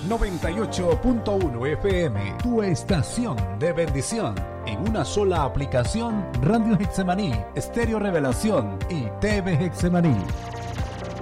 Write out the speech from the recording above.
98.1 FM, tu estación de bendición. En una sola aplicación, Radio Getsemaní, Estéreo Revelación y TV Getsemaní.